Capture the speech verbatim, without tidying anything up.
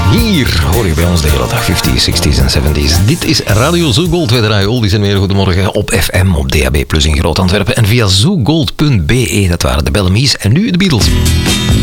Hier hoor je bij ons de hele dag vijftiger, zestigers en zeventigers. Dit is Radio Zoogold. Wij draaien oldies en meer. Goedemorgen op F M, op D A B plus in Groot-Antwerpen en via zoogold punt b e. Dat waren de Bellamy's en nu de Beatles.